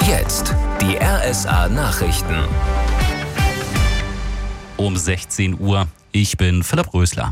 Jetzt die RSA Nachrichten. Um 16 Uhr. Ich bin Philipp Rösler.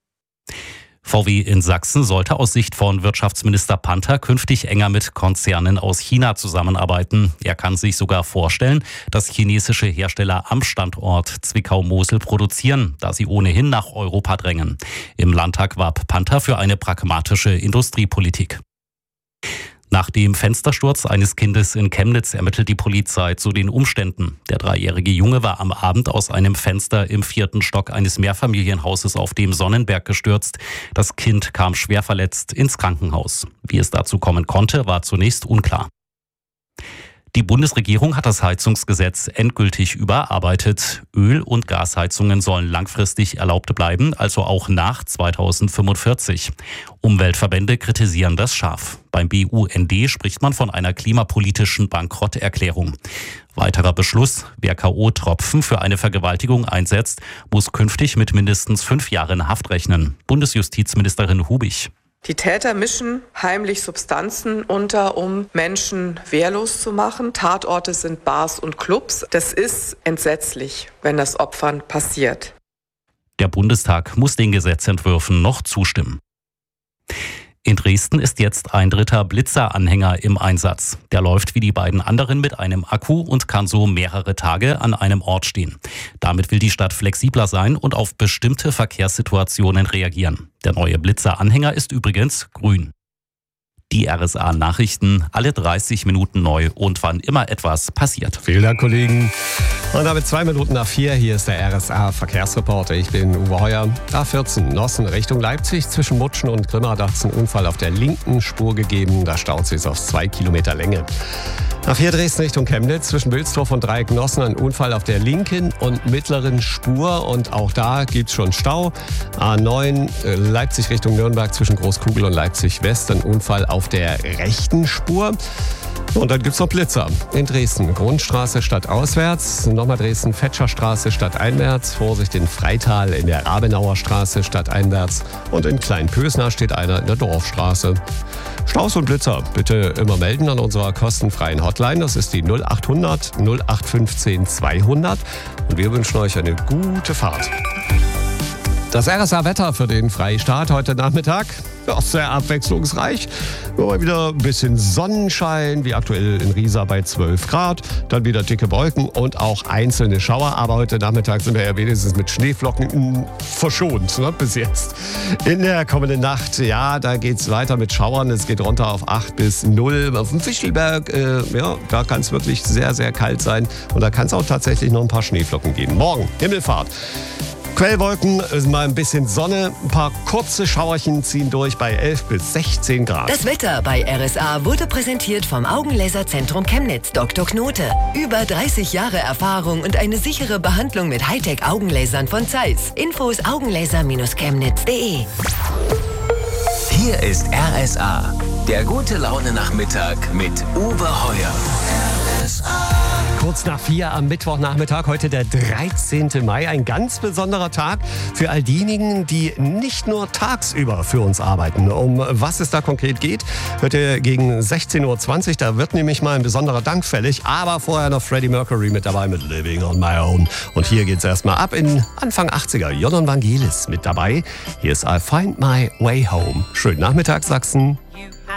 VW in Sachsen sollte aus Sicht von Wirtschaftsminister Panther künftig enger mit Konzernen aus China zusammenarbeiten. Er kann sich sogar vorstellen, dass chinesische Hersteller am Standort Zwickau-Mosel produzieren, da sie ohnehin nach Europa drängen. Im Landtag warb Panther für eine pragmatische Industriepolitik. Nach dem Fenstersturz eines Kindes in Chemnitz ermittelt die Polizei zu den Umständen. Der 3-jährige Junge war am Abend aus einem Fenster im 4. Stock eines Mehrfamilienhauses auf dem Sonnenberg gestürzt. Das Kind kam schwer verletzt ins Krankenhaus. Wie es dazu kommen konnte, war zunächst unklar. Die Bundesregierung hat das Heizungsgesetz endgültig überarbeitet. Öl- und Gasheizungen sollen langfristig erlaubt bleiben, also auch nach 2045. Umweltverbände kritisieren das scharf. Beim BUND spricht man von einer klimapolitischen Bankrotterklärung. Weiterer Beschluss: Wer K.O.-Tropfen für eine Vergewaltigung einsetzt, muss künftig mit mindestens 5 Jahren Haft rechnen. Bundesjustizministerin Hubig. Die Täter mischen heimlich Substanzen unter, um Menschen wehrlos zu machen. Tatorte sind Bars und Clubs. Das ist entsetzlich, wenn das Opfern passiert. Der Bundestag muss den Gesetzentwürfen noch zustimmen. In Dresden ist jetzt ein 3. Blitzer-Anhänger im Einsatz. Der läuft wie die beiden anderen mit einem Akku und kann so mehrere Tage an einem Ort stehen. Damit will die Stadt flexibler sein und auf bestimmte Verkehrssituationen reagieren. Der neue Blitzer-Anhänger ist übrigens grün. Die RSA-Nachrichten, alle 30 Minuten neu und wann immer etwas passiert. Vielen Dank, Kollegen. Und damit 2 Minuten nach 4, hier ist der RSA-Verkehrsreporter. Ich bin Uwe Heuer. A14 Nossen Richtung Leipzig. Zwischen Mutschen und Grimma hat es einen Unfall auf der linken Spur gegeben. Da staut sich auf 2 Kilometer Länge. A4 Dresden Richtung Chemnitz. Zwischen Wilsdorf und Dreieck Nossen ein Unfall auf der linken und mittleren Spur. Und auch da gibt es schon Stau. A9 Leipzig Richtung Nürnberg. Zwischen Großkugel und Leipzig West ein Unfall auf der rechten Spur. Und dann gibt es noch Blitzer. In Dresden Grundstraße stadtauswärts, nochmal Dresden Fetscherstraße stadteinwärts, Vorsicht in Freital in der Abenauer Straße stadteinwärts und in Kleinpösner steht einer in der Dorfstraße. Staus und Blitzer bitte immer melden an unserer kostenfreien Hotline. Das ist die 0800 0815 200 und wir wünschen euch eine gute Fahrt. Das RSA-Wetter für den Freistaat heute Nachmittag, ja, sehr abwechslungsreich. Nur wieder ein bisschen Sonnenschein, wie aktuell in Riesa bei 12 Grad. Dann wieder dicke Wolken und auch einzelne Schauer. Aber heute Nachmittag sind wir ja wenigstens mit Schneeflocken verschont, ne, bis jetzt. In der kommenden Nacht, ja, da geht es weiter mit Schauern. Es geht runter auf 8 bis 0. Auf dem Fichtelberg, ja, da kann es wirklich sehr, sehr kalt sein. Und da kann es auch tatsächlich noch ein paar Schneeflocken geben. Morgen, Himmelfahrt. Quellwolken, mal ein bisschen Sonne, ein paar kurze Schauerchen ziehen durch bei 11 bis 16 Grad. Das Wetter bei RSA wurde präsentiert vom Augenlaserzentrum Chemnitz Dr. Knote. Über 30 Jahre Erfahrung und eine sichere Behandlung mit Hightech-Augenlasern von Zeiss. Infos augenlaser-chemnitz.de. Hier ist RSA, der gute Laune-Nachmittag mit Uwe Heuer. RSA. Kurz nach 4 am Mittwochnachmittag, heute der 13. Mai. Ein ganz besonderer Tag für all diejenigen, die nicht nur tagsüber für uns arbeiten. Um was es da konkret geht, hört ihr gegen 16.20 Uhr. Da wird nämlich mal ein besonderer Dank fällig. Aber vorher noch Freddie Mercury mit dabei mit Living on My Own. Und hier geht's erstmal ab in Anfang 80er. Jonon Vangelis mit dabei. Hier ist I Find My Way Home. Schönen Nachmittag, Sachsen.